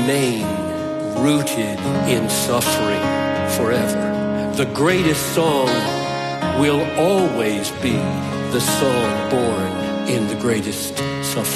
remain rooted in suffering forever. The greatest song will always be the song born in the greatest